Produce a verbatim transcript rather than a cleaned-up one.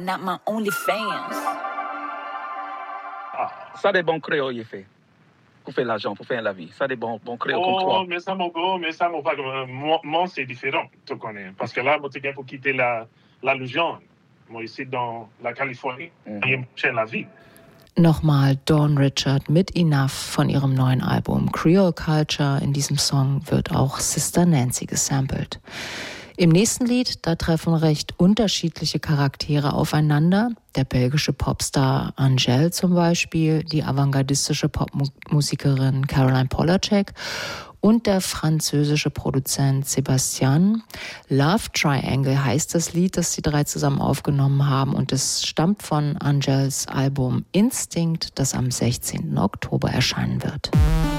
not my only fans. Ah, ça des bons créoles, il fait. Pour faire l'argent, pour faire la vie. Ça des bons, bons créoles comme toi. Oh, mais ça, mon gars, mais ça, mon pas. Moi, moi, c'est différent, tu connais. Parce que là, moi, tu pour quitter la, la Légion. Moi, ici, dans la Californie, Mhm. j'ai la vie. Nochmal Dawn Richard mit Enough von ihrem neuen Album Creole Culture. In diesem Song wird auch Sister Nancy gesampelt. Im nächsten Lied, da treffen recht unterschiedliche Charaktere aufeinander. Der belgische Popstar Angèle zum Beispiel, die avantgardistische Popmusikerin Caroline Polachek und der französische Produzent Sébastien. Love Triangle heißt das Lied, das die drei zusammen aufgenommen haben, und es stammt von Angèles Album Instinct, das am sechzehnten Oktober erscheinen wird.